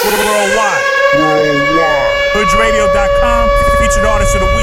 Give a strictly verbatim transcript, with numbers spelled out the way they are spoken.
Worldwide. Worldwide. Hoods Radio dot com, featured artist of the week.